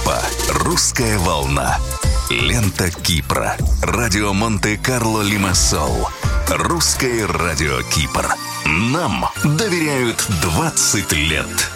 Европа. Русская волна. Лента Кипра. Радио Монте-Карло Лимассол. Русское радио Кипр. Нам доверяют 20 лет.